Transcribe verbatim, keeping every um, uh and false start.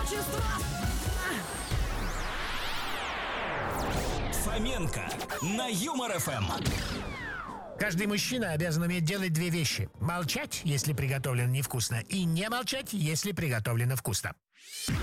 общества. Фоменко на Юмор эф эм. Каждый мужчина обязан уметь делать две вещи: молчать, если приготовлено невкусно, и не молчать, если приготовлено вкусно.